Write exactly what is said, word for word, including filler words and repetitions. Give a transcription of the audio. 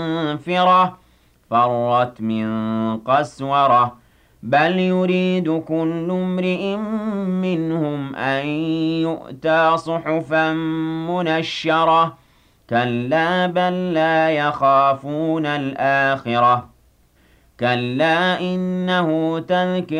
منفرة فرت من قسورة بل يريد كل امرئ منهم أن يؤتى صحفا منشرة كلا بل لا يخافون الآخرة كلا إنه تذكرة